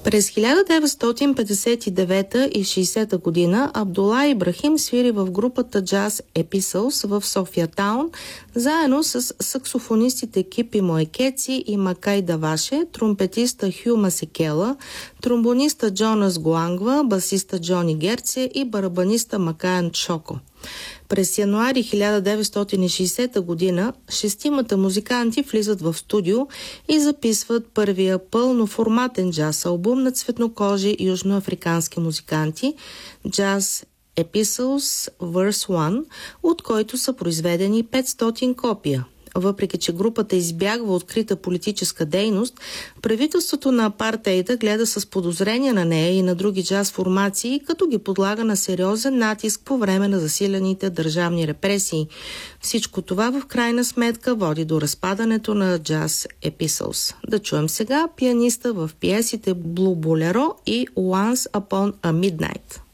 През 1959 и 60 година Абдула Ибрахим свири в групата Jazz Epistles в София Таун, заедно с саксофонистите Кипи Моекеци и Макай Даваше, тромпетиста Хю Масекела, тромбониста Джонас Гуангва, басиста Джони Герце и барабаниста Макаян Чоко. През януари 1960 година шестимата музиканти влизат в студио и записват първия пълноформатен джаз албум на цветнокожи южноафрикански музиканти Jazz Epistles Verse 1, от който са произведени 500 копия. Въпреки че групата избягва открита политическа дейност, правителството на апартейда гледа с подозрение на нея и на други джаз формации, като ги подлага на сериозен натиск по време на засилените държавни репресии. Всичко това в крайна сметка води до разпадането на Jazz Epistles. Да чуем сега пианиста в пиесите Blue Bolero и Once Upon a Midnight.